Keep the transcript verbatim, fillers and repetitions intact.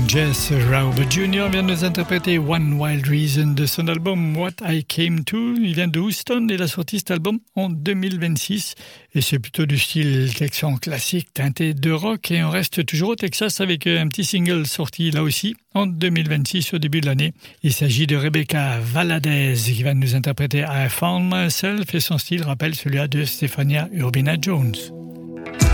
Jess Rauber junior vient de nous interpréter One Wild Reason de son album What I Came To. Il vient de Houston et il a sorti cet album en deux mille vingt-six. Et c'est plutôt du style texan classique teinté de rock. Et on reste toujours au Texas avec un petit single sorti là aussi en deux mille vingt-six au début de l'année. Il s'agit de Rebecca Valadez qui va nous interpréter I Found Myself et son style rappelle celui de Stefania Urbina Jones.